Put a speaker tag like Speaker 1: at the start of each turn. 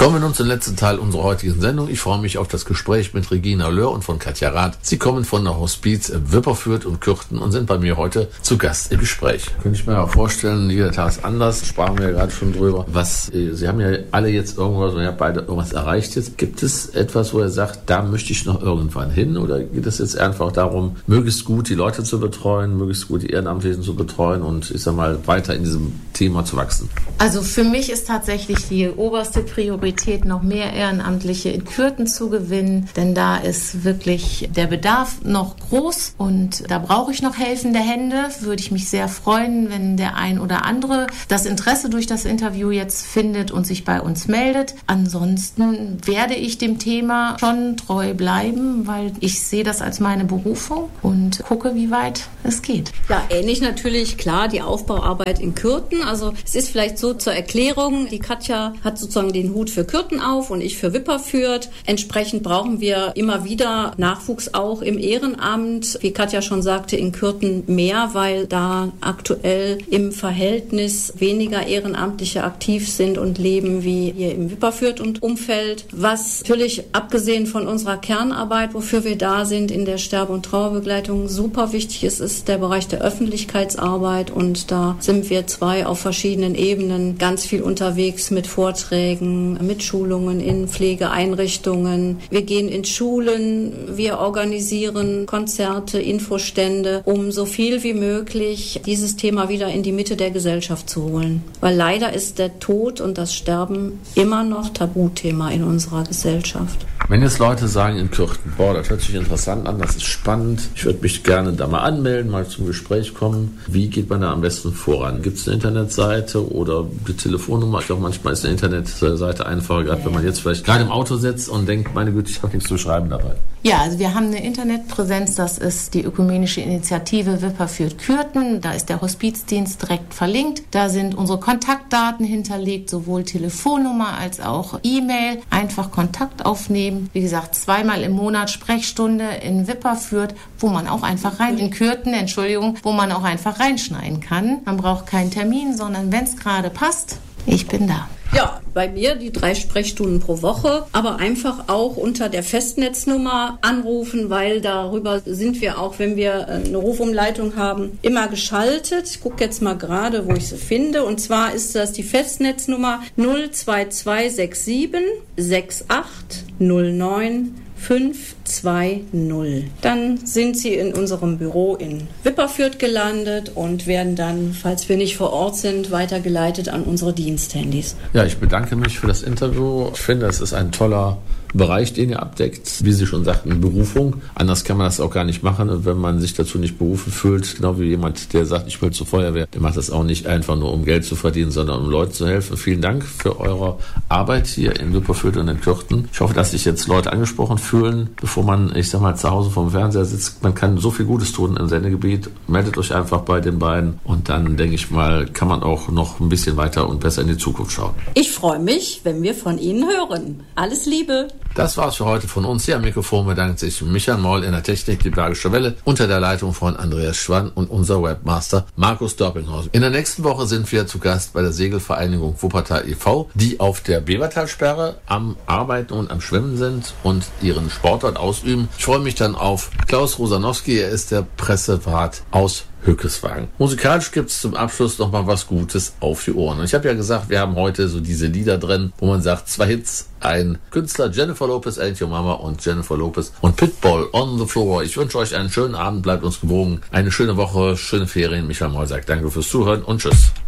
Speaker 1: Kommen wir nun zum letzten Teil unserer heutigen Sendung. Ich freue mich auf das Gespräch mit Regina Löhr und von Katja Rath. Sie kommen von der Hospiz Wipperfürth und Kürten und sind bei mir heute zu Gast im Gespräch. Könnte ich mir auch vorstellen, jeder Tag ist anders. Sprachen wir ja gerade schon drüber. Sie haben ja alle jetzt irgendwas, oder ihr habt beide irgendwas erreicht jetzt. Gibt es etwas, wo ihr sagt, da möchte ich noch irgendwann hin? Oder geht es jetzt einfach darum, möglichst gut die Leute zu betreuen, möglichst gut die Ehrenamtlichen zu betreuen und ich sag mal weiter in diesem Thema zu wachsen?
Speaker 2: Also für mich ist tatsächlich die oberste Priorität, noch mehr Ehrenamtliche in Kürten zu gewinnen, denn da ist wirklich der Bedarf noch groß und da brauche ich noch helfende Hände. Würde ich mich sehr freuen, wenn der ein oder andere das Interesse durch das Interview jetzt findet und sich bei uns meldet. Ansonsten werde ich dem Thema schon treu bleiben, weil ich sehe das als meine Berufung und gucke, wie weit es geht.
Speaker 3: Ja, ähnlich natürlich, klar, die Aufbauarbeit in Kürten. Also es ist vielleicht so zur Erklärung, die Katja hat sozusagen den Hut für Kürten auf und ich für Wipperfürth. Entsprechend brauchen wir immer wieder Nachwuchs auch im Ehrenamt. Wie Katja schon sagte, in Kürten mehr, weil da aktuell im Verhältnis weniger Ehrenamtliche aktiv sind und leben wie hier im Wipperfürth und Umfeld. Was natürlich abgesehen von unserer Kernarbeit, wofür wir da sind, in der Sterbe- und Trauerbegleitung super wichtig ist, ist der Bereich der Öffentlichkeitsarbeit und da sind wir zwei auf verschiedenen Ebenen ganz viel unterwegs mit Vorträgen, mit Schulungen in Pflegeeinrichtungen. Wir gehen in Schulen, wir organisieren Konzerte, Infostände, um so viel wie möglich dieses Thema wieder in die Mitte der Gesellschaft zu holen. Weil leider ist der Tod und das Sterben immer noch Tabuthema in unserer Gesellschaft.
Speaker 1: Wenn jetzt Leute sagen in Kürten, das hört sich interessant an, das ist spannend, ich würde mich gerne da mal anmelden, mal zum Gespräch kommen. Wie geht man da am besten voran? Gibt es eine Internetseite oder die Telefonnummer? Ich glaube, manchmal ist eine Internetseite einfacher, gerade wenn man jetzt vielleicht gerade im Auto sitzt und denkt, meine Güte, ich habe nichts zu schreiben dabei.
Speaker 2: Ja, also wir haben eine Internetpräsenz, das ist die Ökumenische Initiative Wipperfürth-Kürten. Da ist der Hospizdienst direkt verlinkt. Da sind unsere Kontaktdaten hinterlegt, sowohl Telefonnummer als auch E-Mail. Einfach Kontakt aufnehmen. Wie gesagt, 2-mal im Monat Sprechstunde in Wipperfürth, wo man auch einfach wo man auch einfach reinschneiden kann. Man braucht keinen Termin, sondern wenn es gerade passt, ich bin da.
Speaker 3: Ja, bei mir die 3 Sprechstunden pro Woche, aber einfach auch unter der Festnetznummer anrufen, weil darüber sind wir auch, wenn wir eine Rufumleitung haben, immer geschaltet. Ich gucke jetzt mal gerade, wo ich sie finde. Und zwar ist das die Festnetznummer 02267 6809 520. Dann sind Sie in unserem Büro in Wipperfürth gelandet und werden dann, falls wir nicht vor Ort sind, weitergeleitet an unsere Diensthandys.
Speaker 1: Ja, ich bedanke mich für das Interview. Ich finde, es ist ein toller Bereich, den ihr abdeckt. Wie Sie schon sagten, Berufung. Anders kann man das auch gar nicht machen, wenn man sich dazu nicht berufen fühlt. Genau wie jemand, der sagt, ich will zur Feuerwehr. Der macht das auch nicht einfach nur, um Geld zu verdienen, sondern um Leuten zu helfen. Vielen Dank für eure Arbeit hier in Wipperfürth und in Kürten. Ich hoffe, dass sich jetzt Leute angesprochen fühlen, bevor man, ich sag mal, zu Hause vorm Fernseher sitzt. Man kann so viel Gutes tun im Sendegebiet. Meldet euch einfach bei den beiden und dann, denke ich mal, kann man auch noch ein bisschen weiter und besser in die Zukunft schauen.
Speaker 3: Ich freue mich, wenn wir von Ihnen hören. Alles Liebe!
Speaker 1: Das war's für heute von uns. Hier am Mikrofon bedankt sich Michael Moll, in der Technik die Bergische Welle, unter der Leitung von Andreas Schwann und unser Webmaster Markus Dörpinghaus. In der nächsten Woche sind wir zu Gast bei der Segelvereinigung Wuppertal e.V., die auf der Bevertalsperre am Arbeiten und am Schwimmen sind und ihren Sport dort ausüben. Ich freue mich dann auf Klaus Rosanowski, er ist der Pressewart aus Höckeswagen. Musikalisch gibt es zum Abschluss noch mal was Gutes auf die Ohren. Und ich habe ja gesagt, wir haben heute so diese Lieder drin, wo man sagt, 2 Hits, ein Künstler, Jennifer Lopez, Ain't Your Mama und Jennifer Lopez und Pitbull, On the Floor. Ich wünsche euch einen schönen Abend, bleibt uns gewogen, eine schöne Woche, schöne Ferien. Michael Moll sagt danke fürs Zuhören und tschüss.